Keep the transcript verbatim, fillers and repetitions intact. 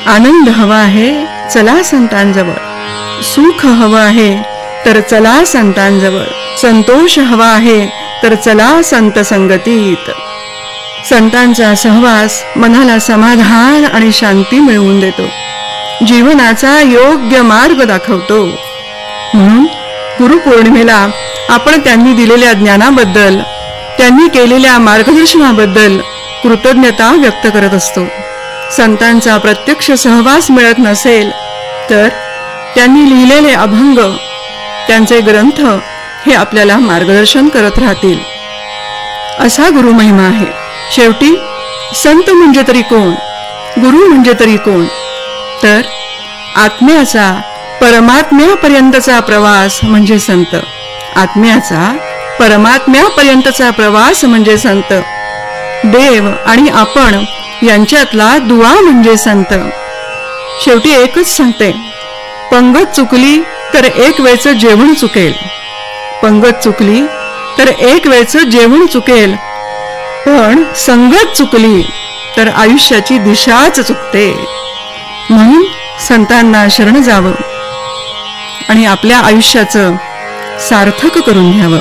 आनंद हवा आहे चला संतांजवळ, सुख हवं आहे तर चला संतांजवळ, संतोष हवा आहे तर चला संत संगतीत. संतांचा सहवास मनाला समाधान आणि शांती मिळवून देतो, जीवनाचा योग्य मार्ग दाखवतो. म्हणून गुरुपौर्णिमेला आपण त्यांनी दिलेल्या ज्ञानाबद्दल, त्यांनी केलेल्या मार्गदर्शनाबद्दल कृतज्ञता व्यक्त करत असतो. संतांचा प्रत्यक्ष सहवास मिळत नसेल तर त्यांनी लिहिलेले अभंग, त्यांचे ग्रंथ हे आपल्याला मार्गदर्शन करत राहतील. असा गुरुमहिमा आहे. शेवटी संत म्हणजे तरी कोण, गुरु म्हणजे तरी कोण, तर आत्म्याचा परमात्म्यापर्यंतचा प्रवास म्हणजे संत. आत्म्याचा परमात्म्यापर्यंतचा प्रवास म्हणजे संत. देव आणि आपण यांच्यातला दुवा म्हणजे संत. शेवटी एकच सांगते, पंगत चुकली तर एक वेळचं जेवण चुकेल, पंगत चुकली तर एक वेळचं जेवण चुकेल, पण संगत चुकली तर आयुष्याची दिशाच चुकते. म्हणून संतांना शरण जावं आणि आपल्या आयुष्याचं सार्थक करून घ्यावं.